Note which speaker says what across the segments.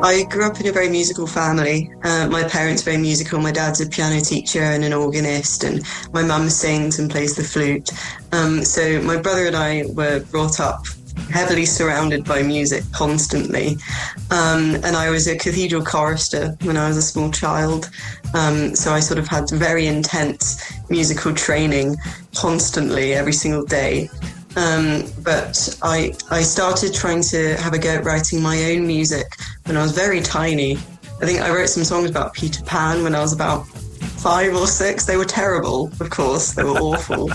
Speaker 1: I grew up in a very musical family. My parents are very musical. My dad's a piano teacher and an organist, and my mum sings and plays the flute. So my brother and I were brought up heavily surrounded by music constantly. And I was a cathedral chorister when I was a small child. So I sort of had very intense musical training constantly every single day. But I started trying to have a go at writing my own music when I was very tiny. I think I wrote some songs about Peter Pan when I was about 5 or 6. They were terrible, of course. They were awful.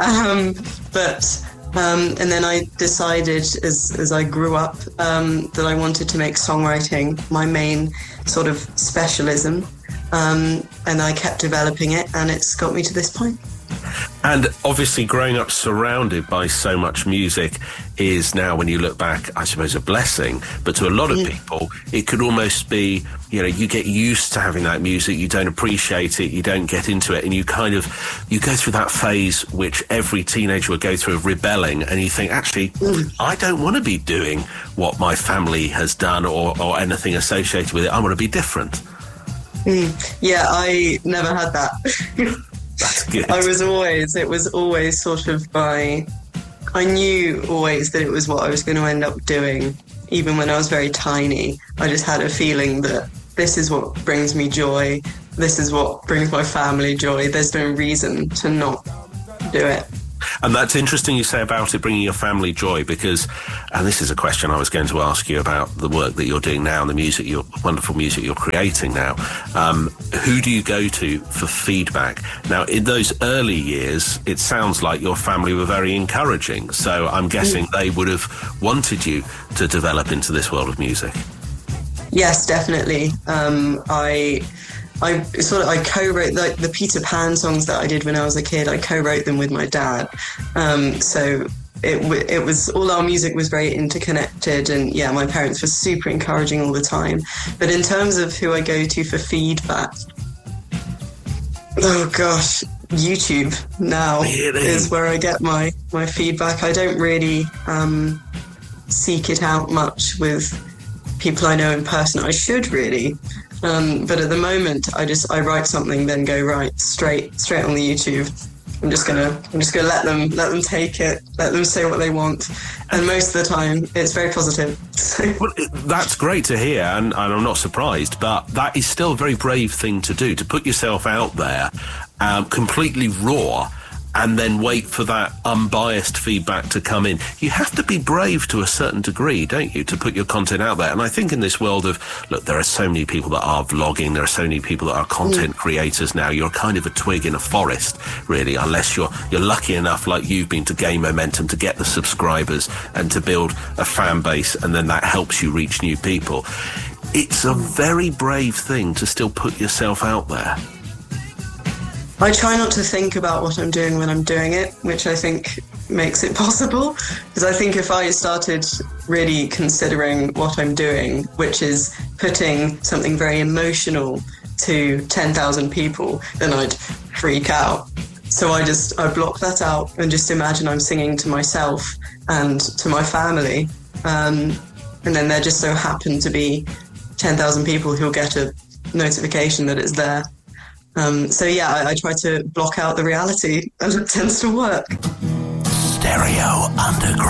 Speaker 1: And then I decided as I grew up that I wanted to make songwriting my main sort of specialism. And I kept developing it, and it's got me to this point.
Speaker 2: And obviously growing up surrounded by so much music is now, when you look back, I suppose, a blessing. But to a lot of people, it could almost be, you get used to having that music, you don't appreciate it, you don't get into it, and you go through that phase which every teenager would go through of rebelling, and you think, actually, I don't want to be doing what my family has done or anything associated with it. I want to be different.
Speaker 1: Yeah, I never had that.
Speaker 2: That's good.
Speaker 1: It was always sort of I knew always that it was what I was going to end up doing. Even when I was very tiny, I just had a feeling that this is what brings me joy. This is what brings my family joy. There's no reason to not do it.
Speaker 2: And that's interesting you say about it bringing your family joy, because, and this is a question I was going to ask you about the work that you're doing now and the wonderful music you're creating now. Who do you go to for feedback? Now, in those early years, it sounds like your family were very encouraging. So I'm guessing they would have wanted you to develop into this world of music. Yes,
Speaker 1: definitely. I co-wrote the Peter Pan songs that I did when I was a kid. I co-wrote them with my dad. So it was, all our music was very interconnected, and yeah, my parents were super encouraging all the time. But in terms of who I go to for feedback, oh gosh, YouTube now is where I get my feedback. I don't really seek it out much with people I know in person. I should really. But at the moment, I write something, then go right straight on the YouTube. I'm just gonna let them take it, let them say what they want, and most of the time it's very positive.
Speaker 2: Well, that's great to hear, and I'm not surprised. But that is still a very brave thing to do, to put yourself out there, completely raw, and then wait for that unbiased feedback to come in. You have to be brave to a certain degree, don't you, to put your content out there? And I think in this world of, look, there are so many people that are vlogging, there are so many people that are content creators now. You're kind of a twig in a forest, really, unless you're lucky enough, like you've been, to gain momentum, to get the subscribers and to build a fan base, and then that helps you reach new people. It's a very brave thing to still put yourself out there.
Speaker 1: I try not to think about what I'm doing when I'm doing it, which I think makes it possible. Because I think if I started really considering what I'm doing, which is putting something very emotional to 10,000 people, then I'd freak out. So I block that out and just imagine I'm singing to myself and to my family. And then there just so happen to be 10,000 people who'll get a notification that it's there. So yeah, I try to block out the reality, and it tends to work.
Speaker 3: Stereo Underground.